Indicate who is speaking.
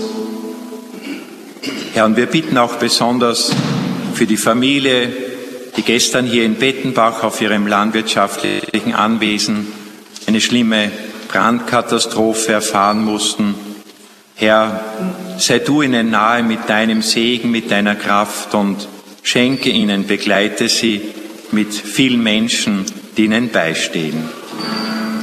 Speaker 1: Herr, und wir bitten auch besonders für die Familie, die gestern hier in Bettenbach auf ihrem landwirtschaftlichen Anwesen eine schlimme Brandkatastrophe erfahren mussten. Herr, sei du ihnen nahe mit deinem Segen, mit deiner Kraft und schenke ihnen, begleite sie mit vielen Menschen, die ihnen beistehen.